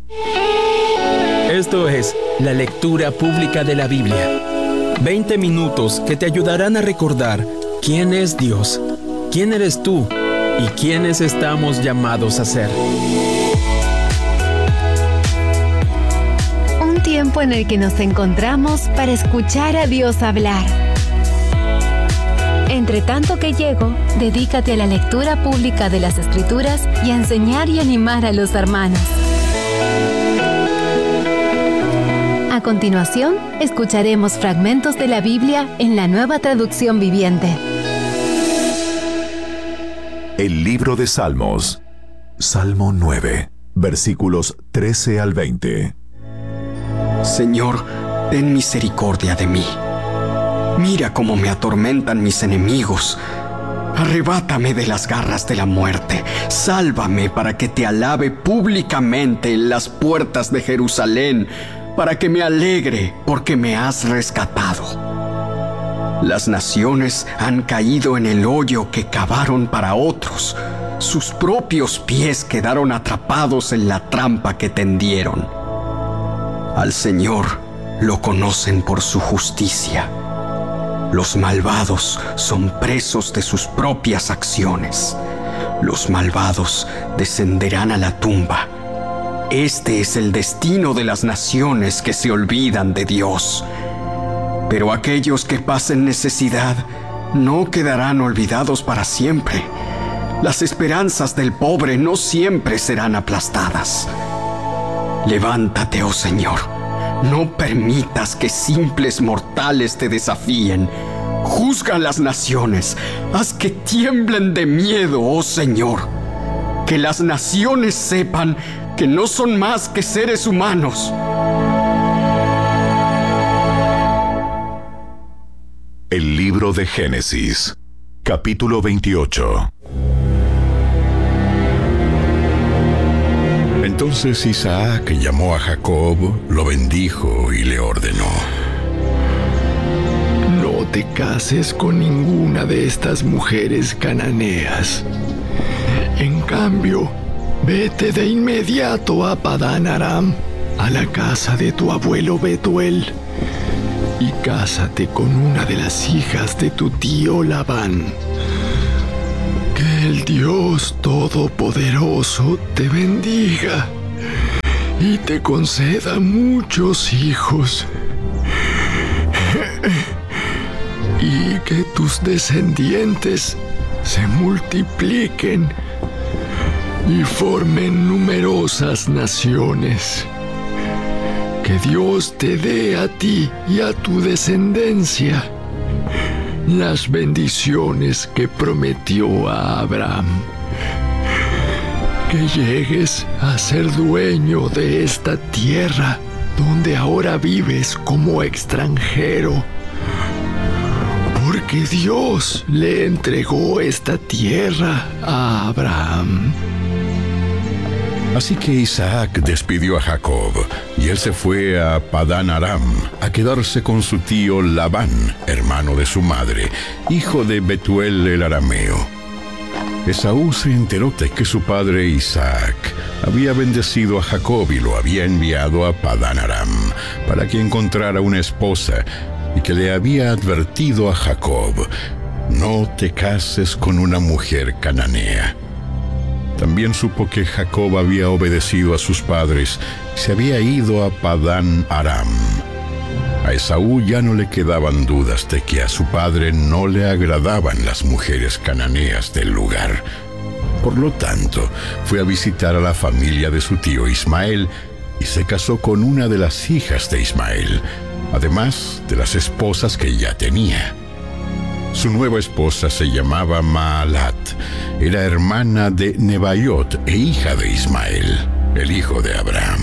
Esto es la lectura pública de la Biblia. 20 minutos que te ayudarán a recordar quién es Dios, quién eres tú y quiénes estamos llamados a ser. Un tiempo en el que nos encontramos para escuchar a Dios hablar. Entre tanto que llego, dedícate a la lectura pública de las Escrituras y a enseñar y animar a los hermanos. A continuación, escucharemos fragmentos de la Biblia en la Nueva Traducción Viviente. El libro de Salmos, Salmo 9, versículos 13 al 20. Señor, ten misericordia de mí. Mira cómo me atormentan mis enemigos. Arrebátame de las garras de la muerte. Sálvame para que te alabe públicamente en las puertas de Jerusalén, para que me alegre porque me has rescatado. Las naciones han caído en el hoyo que cavaron para otros. Sus propios pies quedaron atrapados en la trampa que tendieron. Al Señor lo conocen por su justicia. Los malvados son presos de sus propias acciones. Los malvados descenderán a la tumba. Este es el destino de las naciones que se olvidan de Dios. Pero aquellos que pasen necesidad no quedarán olvidados para siempre. Las esperanzas del pobre no siempre serán aplastadas. Levántate, oh Señor. No permitas que simples mortales te desafíen. Juzga a las naciones. Haz que tiemblen de miedo, oh Señor. Que las naciones sepan que no son más que seres humanos. El libro de Génesis, capítulo 28. Entonces Isaac llamó a Jacob, lo bendijo y le ordenó: No te cases con ninguna de estas mujeres cananeas. En cambio, vete de inmediato a Padán Aram, a la casa de tu abuelo Betuel, y cásate con una de las hijas de tu tío Labán. Que el Dios Todopoderoso te bendiga y te conceda muchos hijos, y que tus descendientes se multipliquen y formen numerosas naciones. Que Dios te dé a ti y a tu descendencia las bendiciones que prometió a Abraham. Que llegues a ser dueño de esta tierra donde ahora vives como extranjero, porque Dios le entregó esta tierra a Abraham. Así que Isaac despidió a Jacob, y él se fue a Padán Aram a quedarse con su tío Labán, hermano de su madre, hijo de Betuel el arameo. Esaú se enteró de que su padre Isaac había bendecido a Jacob y lo había enviado a Padán Aram para que encontrara una esposa, y que le había advertido a Jacob: no te cases con una mujer cananea. También supo que Jacob había obedecido a sus padres y se había ido a Padán Aram. A Esaú ya no le quedaban dudas de que a su padre no le agradaban las mujeres cananeas del lugar. Por lo tanto, fue a visitar a la familia de su tío Ismael y se casó con una de las hijas de Ismael, además de las esposas que ya tenía. Su nueva esposa se llamaba Maalat, era hermana de Nebaiot e hija de Ismael, el hijo de Abraham.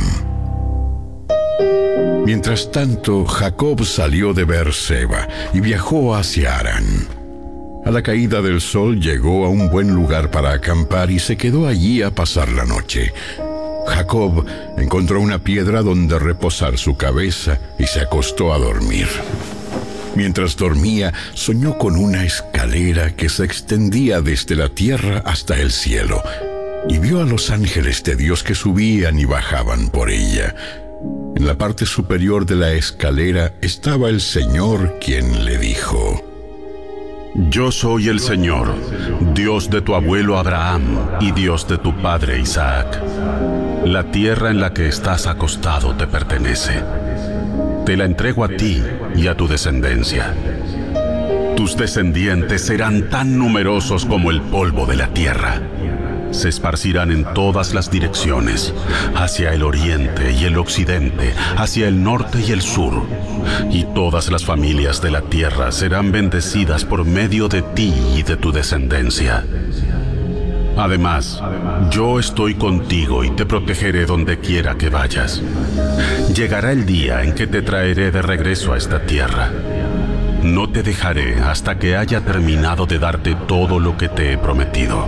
Mientras tanto, Jacob salió de Beerseba y viajó hacia Harán. A la caída del sol llegó a un buen lugar para acampar y se quedó allí a pasar la noche. Jacob encontró una piedra donde reposar su cabeza y se acostó a dormir. Mientras dormía, soñó con una escalera que se extendía desde la tierra hasta el cielo, y vio a los ángeles de Dios que subían y bajaban por ella. En la parte superior de la escalera estaba el Señor, quien le dijo: Yo soy el Señor, Dios de tu abuelo Abraham y Dios de tu padre Isaac. La tierra en la que estás acostado te pertenece. Te la entrego a ti y a tu descendencia. Tus descendientes serán tan numerosos como el polvo de la tierra. Se esparcirán en todas las direcciones, hacia el oriente y el occidente, hacia el norte y el sur. Y todas las familias de la tierra serán bendecidas por medio de ti y de tu descendencia. Además, yo estoy contigo y te protegeré donde quiera que vayas. Llegará el día en que te traeré de regreso a esta tierra. No te dejaré hasta que haya terminado de darte todo lo que te he prometido.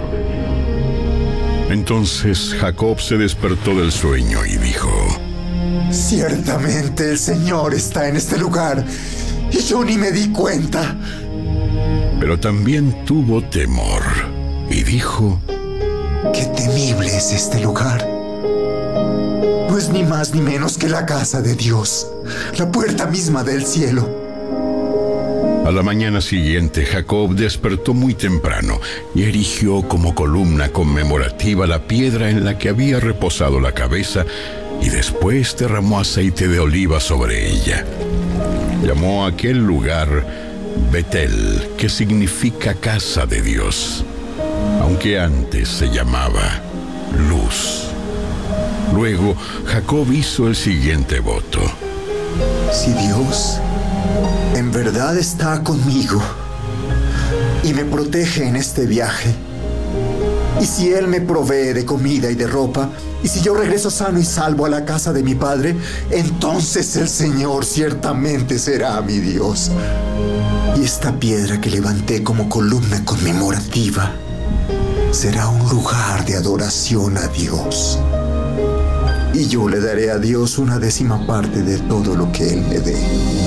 Entonces Jacob se despertó del sueño y dijo: Ciertamente el Señor está en este lugar, y yo ni me di cuenta. Pero también tuvo temor y dijo: Qué temible es este lugar. No es ni más ni menos que la casa de Dios, la puerta misma del cielo. A la mañana siguiente, Jacob despertó muy temprano y erigió como columna conmemorativa la piedra en la que había reposado la cabeza, y después derramó aceite de oliva sobre ella. Llamó a aquel lugar Betel, que significa casa de Dios, aunque antes se llamaba Luz. Luego, Jacob hizo el siguiente voto: Si Dios en verdad está conmigo y me protege en este viaje, y si Él me provee de comida y de ropa, y si yo regreso sano y salvo a la casa de mi padre, entonces el Señor ciertamente será mi Dios. Y esta piedra que levanté como columna conmemorativa será un lugar de adoración a Dios. Y yo le daré a Dios 1/10 de todo lo que Él me dé.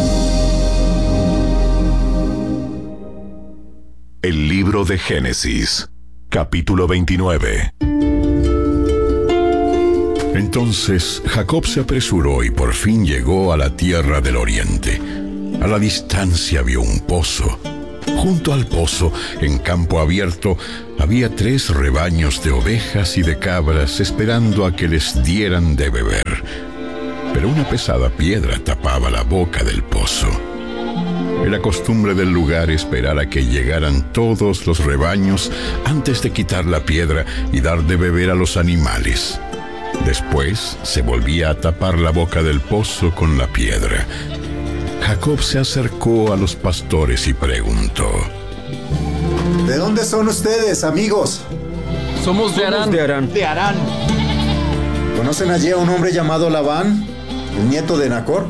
El libro de Génesis, capítulo 29. Entonces Jacob se apresuró y por fin llegó a la tierra del oriente. A la distancia vio un pozo. Junto al pozo, en campo abierto, había 3 rebaños de ovejas y de cabras esperando a que les dieran de beber. Pero una pesada piedra tapaba la boca del pozo. Era costumbre del lugar esperar a que llegaran todos los rebaños antes de quitar la piedra y dar de beber a los animales. Después se volvía a tapar la boca del pozo con la piedra. Jacob se acercó a los pastores y preguntó: ¿De dónde son ustedes, amigos? Somos de Harán. ¿Conocen allí a un hombre llamado Labán, el nieto de Nacor?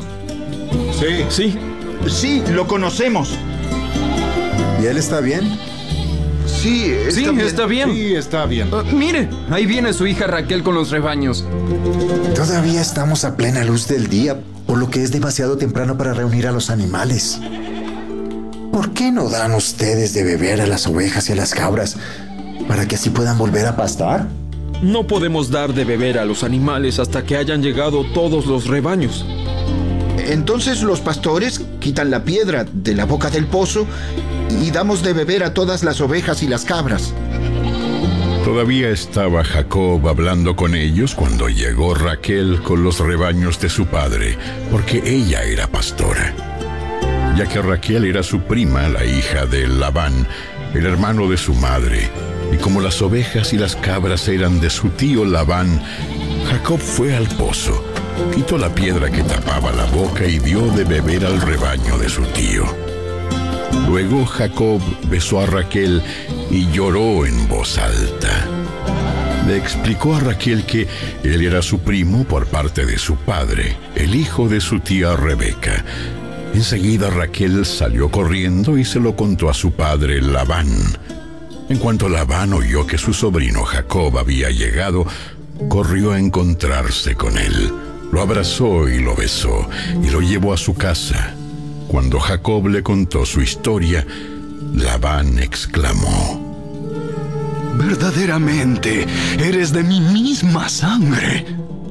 Sí, lo conocemos. ¿Y él está bien? Sí, está bien. Sí, está bien. Mire, ahí viene su hija Raquel con los rebaños. Todavía estamos a plena luz del día, por lo que es demasiado temprano para reunir a los animales. ¿Por qué no dan ustedes de beber a las ovejas y a las cabras para que así puedan volver a pastar? No podemos dar de beber a los animales hasta que hayan llegado todos los rebaños. Entonces los pastores quitan la piedra de la boca del pozo y damos de beber a todas las ovejas y las cabras. Todavía estaba Jacob hablando con ellos cuando llegó Raquel con los rebaños de su padre, porque ella era pastora. Ya que Raquel era su prima, la hija de Labán, el hermano de su madre, y como las ovejas y las cabras eran de su tío Labán, Jacob fue al pozo, quitó la piedra que tapaba la boca y dio de beber al rebaño de su tío. Luego Jacob besó a Raquel y lloró en voz alta. Le explicó a Raquel que él era su primo por parte de su padre, el hijo de su tía Rebeca. Enseguida Raquel salió corriendo y se lo contó a su padre Labán. En cuanto Labán oyó que su sobrino Jacob había llegado, corrió a encontrarse con él. Lo abrazó y lo besó y lo llevó a su casa. Cuando Jacob le contó su historia, Labán exclamó: Verdaderamente, eres de mi misma sangre.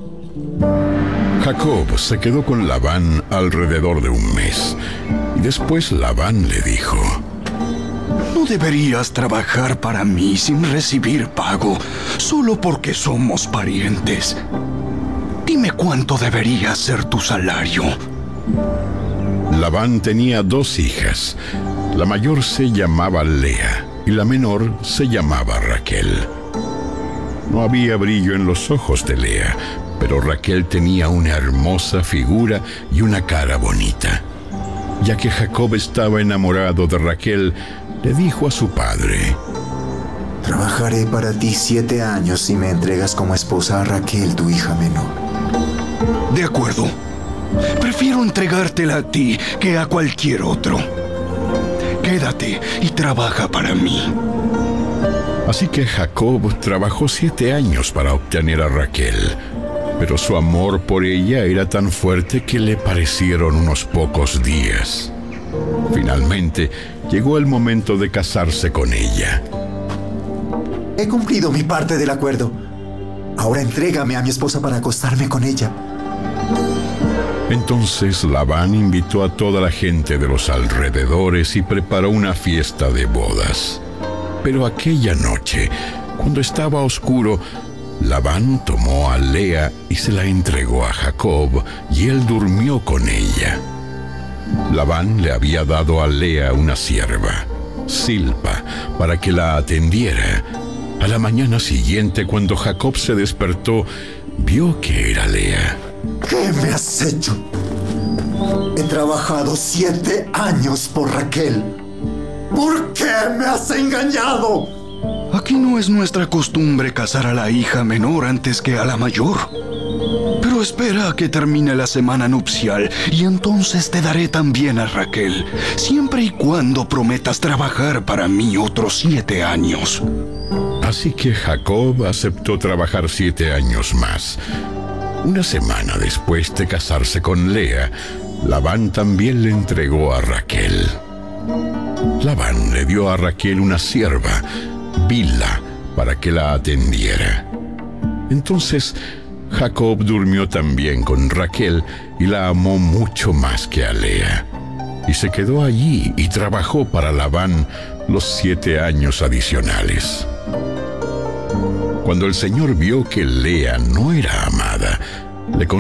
Jacob se quedó con Labán alrededor de un mes. Y después Labán le dijo: No deberías trabajar para mí sin recibir pago, solo porque somos parientes. Dime cuánto debería ser tu salario. Labán tenía 2 hijas. La mayor se llamaba Lea y la menor se llamaba Raquel. No había brillo en los ojos de Lea, pero Raquel tenía una hermosa figura y una cara bonita. Ya que Jacob estaba enamorado de Raquel, le dijo a su padre: Trabajaré para ti 7 años si me entregas como esposa a Raquel, tu hija menor. De acuerdo. Prefiero entregártela a ti que a cualquier otro. Quédate y trabaja para mí. Así que Jacob trabajó 7 años para obtener a Raquel, pero su amor por ella era tan fuerte que le parecieron unos pocos días. Finalmente, llegó el momento de casarse con ella. He cumplido mi parte del acuerdo. Ahora entrégame a mi esposa para acostarme con ella. Entonces Labán invitó a toda la gente de los alrededores y preparó una fiesta de bodas. Pero aquella noche, cuando estaba oscuro, Labán tomó a Lea y se la entregó a Jacob, y él durmió con ella. Labán le había dado a Lea una sierva, Zilpa, para que la atendiera. A la mañana siguiente, cuando Jacob se despertó, vio que era Lea. ¿Qué me has hecho? He trabajado 7 años por Raquel. ¿Por qué me has engañado? Aquí no es nuestra costumbre casar a la hija menor antes que a la mayor. Pero espera a que termine la semana nupcial y entonces te daré también a Raquel, siempre y cuando prometas trabajar para mí otros 7 años. Así que Jacob aceptó trabajar 7 años más. Una semana después de casarse con Lea, Labán también le entregó a Raquel. Labán le dio a Raquel una sierva, Bilha, para que la atendiera. Entonces Jacob durmió también con Raquel y la amó mucho más que a Lea. Y se quedó allí y trabajó para Labán los 7 años adicionales. Cuando el Señor vio que Lea no era amada, le